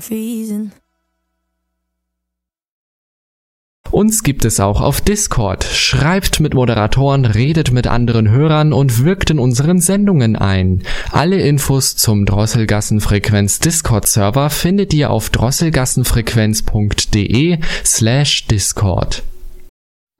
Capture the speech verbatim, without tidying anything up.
freezing. Uns gibt es auch auf Discord. Schreibt mit Moderatoren, redet mit anderen Hörern und wirkt in unseren Sendungen ein. Alle Infos zum Drosselgassenfrequenz Discord-Server findet ihr auf drosselgassenfrequenz punkt de slash Discord.